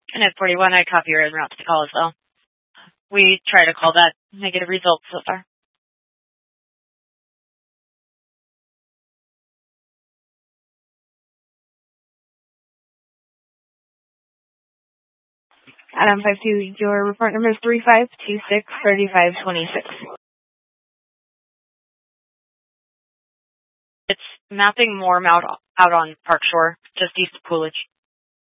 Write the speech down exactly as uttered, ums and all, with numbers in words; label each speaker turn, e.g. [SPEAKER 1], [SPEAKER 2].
[SPEAKER 1] And at forty-one, I copy your en route to the call as well. We try to call that negative result so far.
[SPEAKER 2] Adam five two, your report number is three five two six, three five two six.
[SPEAKER 1] It's mapping more out, out on Park Shore, just east of Coolidge.